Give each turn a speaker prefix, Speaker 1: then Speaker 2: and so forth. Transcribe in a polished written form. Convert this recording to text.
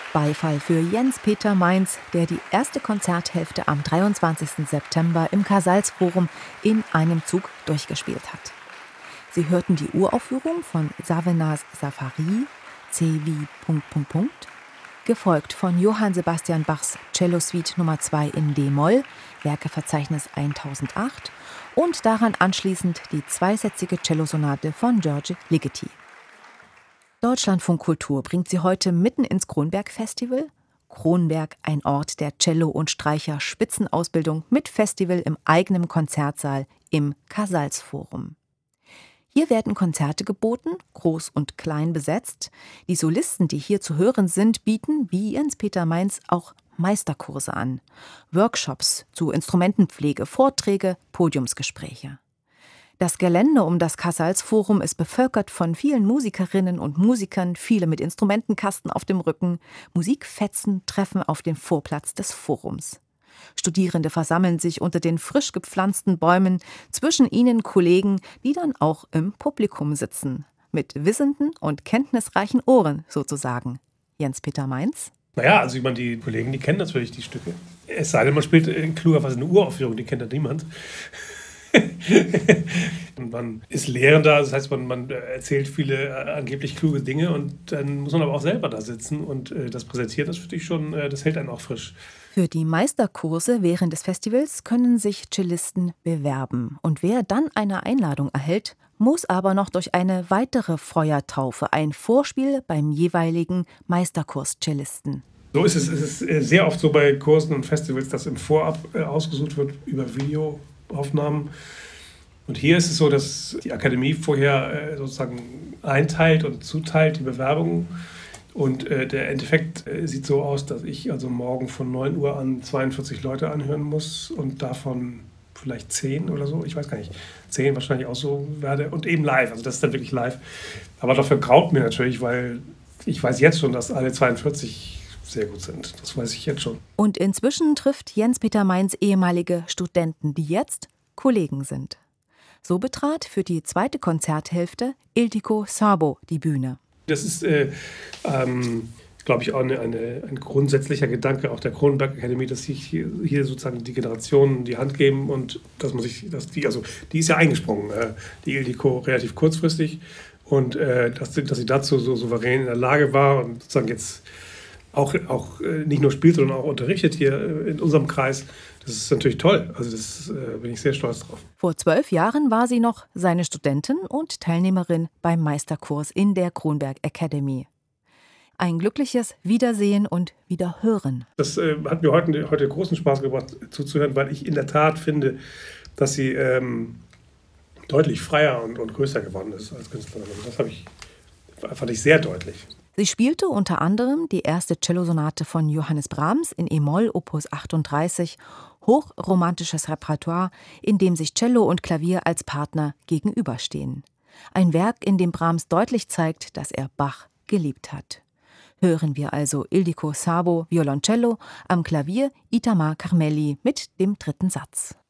Speaker 1: Beifall für Jens-Peter Mainz, der die erste Konzerthälfte am 23. September im Casals-Forum in einem Zug durchgespielt hat. Sie hörten die Uraufführung von Savenas Safari, C wie ... gefolgt von Johann Sebastian Bachs Cello-Suite Nummer 2 in d-Moll, Werkeverzeichnis 1008, und daran anschließend die zweisätzige Cellosonate von György Ligeti. Deutschlandfunk Kultur bringt Sie heute mitten ins Kronberg-Festival. Kronberg, ein Ort der Cello- und Streicher-Spitzenausbildung mit Festival im eigenen Konzertsaal im Casals-Forum. Hier werden Konzerte geboten, groß und klein besetzt. Die Solisten, die hier zu hören sind, bieten, wie Jens-Peter Mainz, auch Meisterkurse an. Workshops zu Instrumentenpflege, Vorträge, Podiumsgespräche. Das Gelände um das Casals-Forum ist bevölkert von vielen Musikerinnen und Musikern, viele mit Instrumentenkasten auf dem Rücken. Musikfetzen treffen auf dem Vorplatz des Forums. Studierende versammeln sich unter den frisch gepflanzten Bäumen, zwischen ihnen Kollegen, die dann auch im Publikum sitzen. Mit wissenden und kenntnisreichen Ohren sozusagen. Jens-Peter Mainz?
Speaker 2: Naja, also ich meine, die Kollegen, die kennen natürlich die Stücke. Es sei denn, man spielt klugerweise eine Uraufführung, die kennt ja niemand. Und man ist Lehrender, das heißt, man erzählt viele angeblich kluge Dinge und dann muss man aber auch selber da sitzen und das präsentieren, das finde ich schon, das hält einen auch frisch.
Speaker 1: Für die Meisterkurse während des Festivals können sich Cellisten bewerben. Und wer dann eine Einladung erhält, muss aber noch durch eine weitere Feuertaufe, ein Vorspiel beim jeweiligen Meisterkurs-Cellisten.
Speaker 2: So ist es. Es ist sehr oft so bei Kursen und Festivals, dass im Vorab ausgesucht wird über Videoaufnahmen. Und hier ist es so, dass die Akademie vorher sozusagen einteilt und zuteilt die Bewerbungen. Und der Endeffekt sieht so aus, dass ich also morgen von 9 Uhr an 42 Leute anhören muss und davon vielleicht 10 oder so, ich weiß gar nicht, 10 wahrscheinlich auch so werde und eben live, also das ist dann wirklich live. Aber dafür graut mir natürlich, weil ich weiß jetzt schon, dass alle 42 sehr gut sind. Das weiß ich jetzt schon.
Speaker 1: Und inzwischen trifft Jens-Peter Mainz ehemalige Studenten, die jetzt Kollegen sind. So betrat für die zweite Konzerthälfte Ildiko Sabo die Bühne.
Speaker 2: Das ist, glaube ich, auch ein grundsätzlicher Gedanke auch der Kronberg Akademie, dass sich hier sozusagen die Generationen die Hand geben und die ist ja eingesprungen, die Ildiko relativ kurzfristig und dass sie dazu so souverän in der Lage war und sozusagen jetzt auch nicht nur spielt, sondern auch unterrichtet hier in unserem Kreis. Das ist natürlich toll. Also das bin ich sehr stolz drauf.
Speaker 1: Vor 12 Jahren war sie noch seine Studentin und Teilnehmerin beim Meisterkurs in der Kronberg Academy. Ein glückliches Wiedersehen und Wiederhören.
Speaker 2: Das hat mir heute großen Spaß gebracht zuzuhören, weil ich in der Tat finde, dass sie deutlich freier und größer geworden ist als Künstlerin. Das fand ich sehr deutlich.
Speaker 1: Sie spielte unter anderem die erste Cellosonate von Johannes Brahms in e-Moll Opus 38, hochromantisches Repertoire, in dem sich Cello und Klavier als Partner gegenüberstehen. Ein Werk, in dem Brahms deutlich zeigt, dass er Bach geliebt hat. Hören wir also Ildiko Sabo Violoncello, am Klavier Itamar Carmelli mit dem dritten Satz.